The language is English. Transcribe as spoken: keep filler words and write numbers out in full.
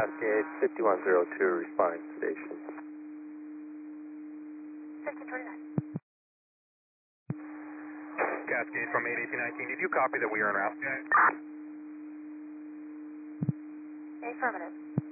Cascade fifty-one oh two, responding to station. fifteen twenty-nine. Cascade from eight eighteen nineteen, did you copy that we are en route? Affirmative.